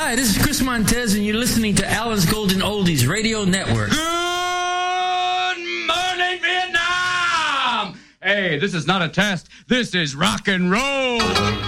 Hi, this is Chris Montez, and you're listening to Alan's Golden Oldies Radio Network. Good morning, Vietnam! Hey, this is not a test. This is rock and roll.